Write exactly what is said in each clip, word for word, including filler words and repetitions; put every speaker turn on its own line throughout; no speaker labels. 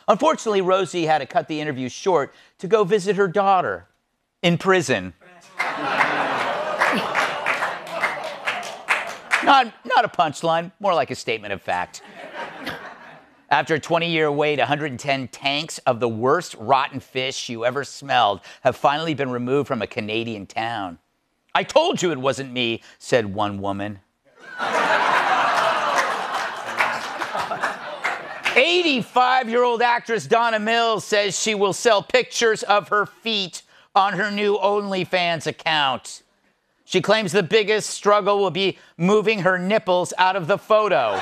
Unfortunately, Rosie had to cut the interview short to go visit her daughter in prison. Not, not a punchline, more like a statement of fact. After a twenty-year wait, one hundred ten tanks of the worst rotten fish you ever smelled have finally been removed from a Canadian town. I told you it wasn't me, said one woman. eighty-five-year-old actress Donna Mills says she will sell pictures of her feet on her new OnlyFans account. She claims the biggest struggle will be moving her nipples out of the photo.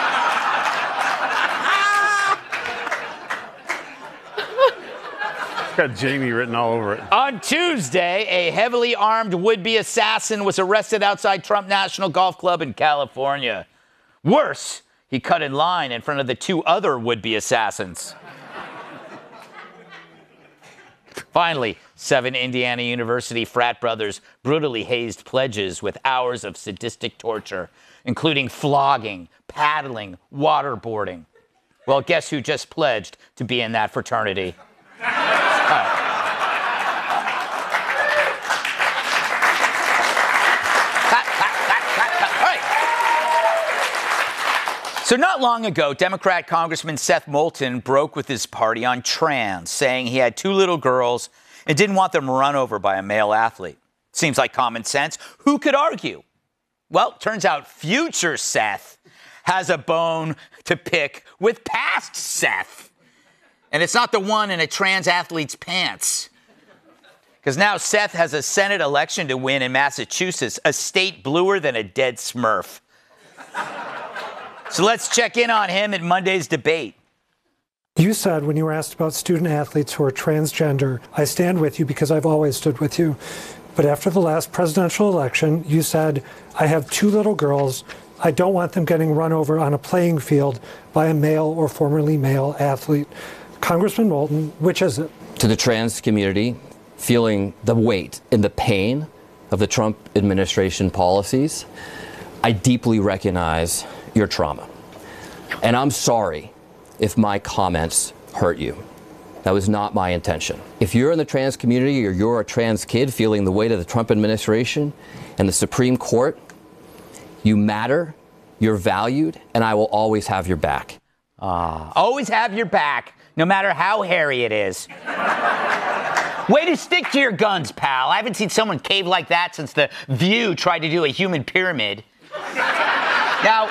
It's got Jamie written all over it.
On Tuesday, a heavily armed would-be assassin was arrested outside Trump National Golf Club in California. Worse, he cut in line in front of the two other would-be assassins. Finally, seven Indiana University frat brothers brutally hazed pledges with hours of sadistic torture, including flogging, paddling, waterboarding. Well, guess who just pledged to be in that fraternity? Uh. So not long ago, Democrat Congressman Seth Moulton broke with his party on trans, saying he had two little girls and didn't want them run over by a male athlete. Seems like common sense. Who could argue? Well, turns out future Seth has a bone to pick with past Seth. And it's not the one in a trans athlete's pants. Because now Seth has a Senate election to win in Massachusetts, a state bluer than a dead Smurf. So let's check in on him at Monday's debate.
You said when you were asked about student athletes who are transgender, I stand with you because I've always stood with you. But after the last presidential election, you said, I have two little girls. I don't want them getting run over on a playing field by a male or formerly male athlete. Congressman Moulton, which is it?
To the trans community, feeling the weight and the pain of the Trump administration policies, I deeply recognize your trauma. And I'm sorry if my comments hurt you. That was not my intention. If you're in the trans community or you're a trans kid feeling the weight of the Trump administration and the Supreme Court, you matter, you're valued, and I will always have your back.
Ah, always have your back, no matter how hairy it is. Way to stick to your guns, pal. I haven't seen someone cave like that since The View tried to do a human pyramid. Now,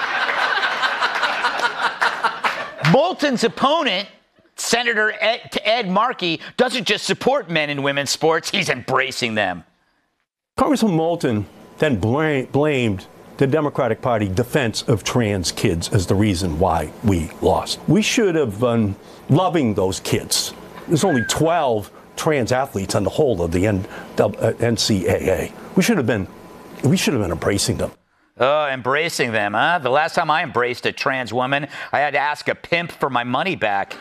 Moulton's opponent, Senator Ed, Ed Markey, doesn't just support men and women's sports, he's embracing them.
Congressman Moulton then bl- blamed the Democratic Party defense of trans kids as the reason why we lost. We should have been loving those kids. There's only twelve trans athletes on the whole of the N C A A. We should have been, we should have been embracing them.
Oh, embracing them, huh? The last time I embraced a trans woman, I had to ask a pimp for my money back.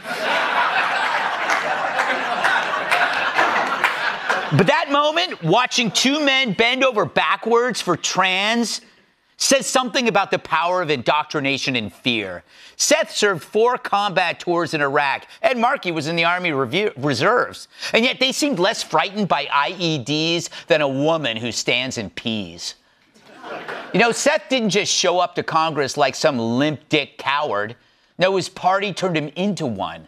But that moment, watching two men bend over backwards for trans, says something about the power of indoctrination and fear. Seth served four combat tours in Iraq, and Markey was in the Army Revu- Reserves. And yet they seemed less frightened by I E Ds than a woman who stands in peas. You know, Seth didn't just show up to Congress like some limp dick coward. No, his party turned him into one.